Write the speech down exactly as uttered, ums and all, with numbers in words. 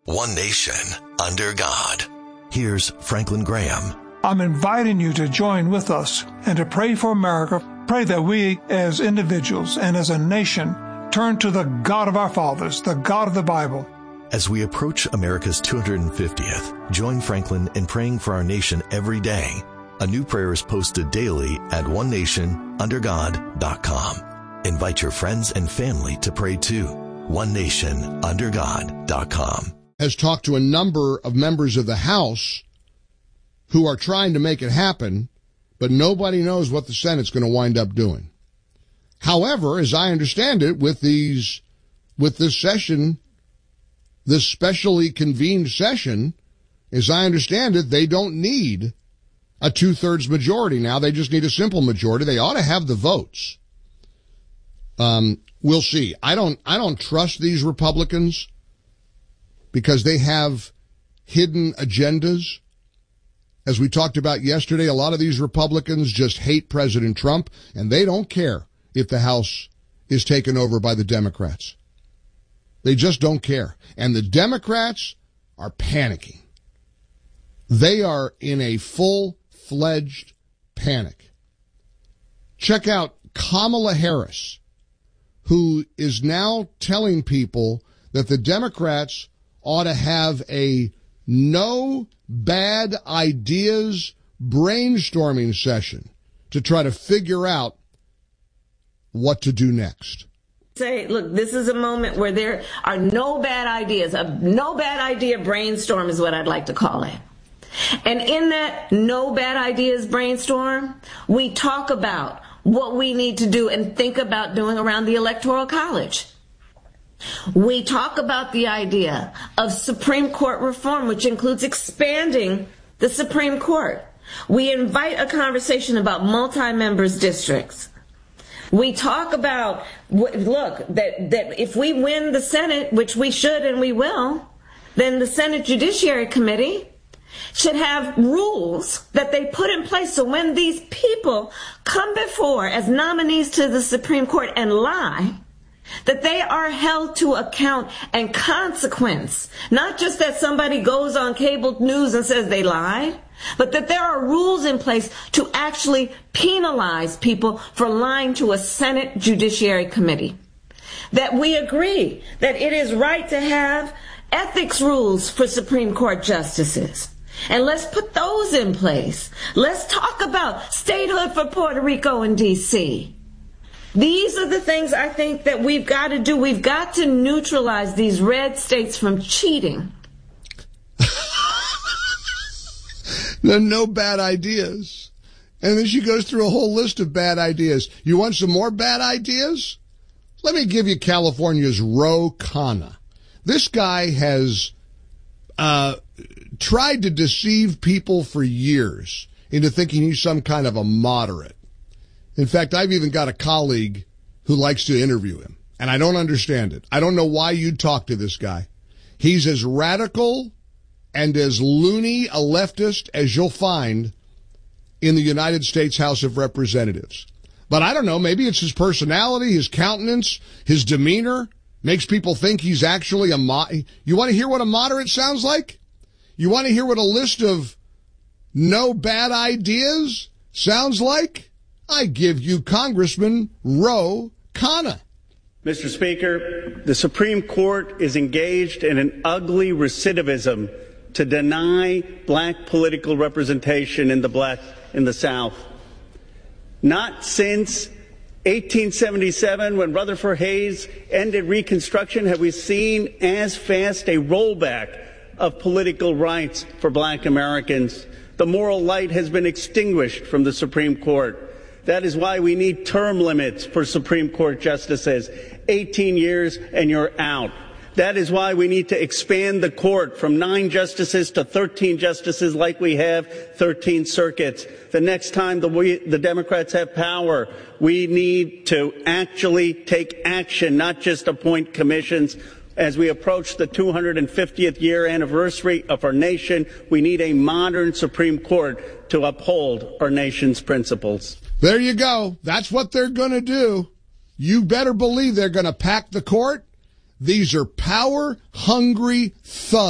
one nation, under God. Here's Franklin Graham. I'm inviting you to join with us and to pray for America. Pray that we as individuals and as a nation turn to the God of our fathers, the God of the Bible. As we approach America's two hundred fiftieth, join Franklin in praying for our nation every day. A new prayer is posted daily at one nation under god dot com. Invite your friends and family to pray too. one nation under god dot com. Has talked to a number of members of the House who are trying to make it happen, but nobody knows what the Senate's going to wind up doing. However, as I understand it, with these, with this session, this specially convened session, as I understand it, they don't need a two-thirds majority now. They just need a simple majority. They ought to have the votes. Um, we'll see. I don't, I don't trust these Republicans because they have hidden agendas. As we talked about yesterday, a lot of these Republicans just hate President Trump, and they don't care if the House is taken over by the Democrats. They just don't care. And the Democrats are panicking. They are in a full-fledged panic. Check out Kamala Harris, who is now telling people that the Democrats ought to have a no bad ideas brainstorming session to try to figure out what to do next. Say, look, this is a moment where there are no bad ideas. A no bad idea brainstorm is what I'd like to call it. And in that no bad ideas brainstorm, we talk about what we need to do and think about doing around the Electoral College. We talk about the idea of Supreme Court reform, which includes expanding the Supreme Court. We invite a conversation about multi-members districts. We talk about, look, that, that if we win the Senate, which we should and we will, then the Senate Judiciary Committee should have rules that they put in place so when these people come before as nominees to the Supreme Court and lie, that they are held to account and consequence. Not just that somebody goes on cable news and says they lied, but that there are rules in place to actually penalize people for lying to a Senate Judiciary Committee. That we agree that it is right to have ethics rules for Supreme Court justices. And let's put those in place. Let's talk about statehood for Puerto Rico and D C These are the things I think that we've got to do. We've got to neutralize these red states from cheating. There are no bad ideas. And then she goes through a whole list of bad ideas. You want some more bad ideas? Let me give you California's Ro Khanna. This guy has uh, tried to deceive people for years into thinking he's some kind of a moderate. In fact, I've even got a colleague who likes to interview him, and I don't understand it. I don't know why you'd talk to this guy. He's as radical and as loony a leftist as you'll find in the United States House of Representatives. But I don't know, maybe it's his personality, his countenance, his demeanor makes people think he's actually a mo- You want to hear what a moderate sounds like? You want to hear what a list of no bad ideas sounds like? I give you Congressman Ro Khanna. Mister Speaker, the Supreme Court is engaged in an ugly recidivism to deny black political representation in the black in the South. Not since eighteen seventy-seven, when Rutherford Hayes ended Reconstruction, have we seen as fast a rollback of political rights for black Americans. The moral light has been extinguished from the Supreme Court. That is why we need term limits for Supreme Court justices. eighteen years and you're out. That is why we need to expand the court from nine justices to thirteen justices like we have thirteen circuits. The next time the, we, the Democrats have power, we need to actually take action, not just appoint commissions. As we approach the two hundred fiftieth year anniversary of our nation, we need a modern Supreme Court to uphold our nation's principles. There you go. That's what they're going to do. You better believe they're going to pack the court. These are power-hungry thugs.